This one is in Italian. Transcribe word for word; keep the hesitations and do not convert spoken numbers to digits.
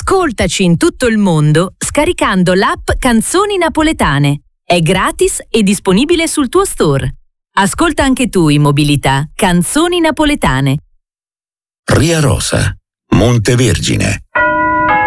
Ascoltaci in tutto il mondo scaricando l'app Canzoni Napoletane. È gratis e disponibile sul tuo store. Ascolta anche tu in mobilità Canzoni Napoletane. Ria Rosa, Montevergine.